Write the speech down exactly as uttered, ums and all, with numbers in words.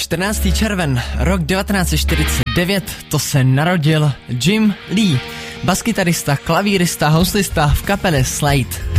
čtrnáctý červen, rok devatenáct set čtyřicet devět, to se narodil Jim Lee, baskytarista, klavírista, houslista v kapele Slade.